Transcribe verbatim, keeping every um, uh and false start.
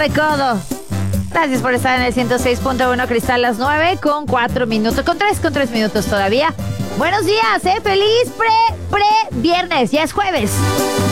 recodo. Gracias por estar en el ciento seis punto uno Cristal, las nueve con cuatro minutos, con tres, con tres minutos todavía. Buenos días, eh, feliz pre, pre, viernes, ya es jueves.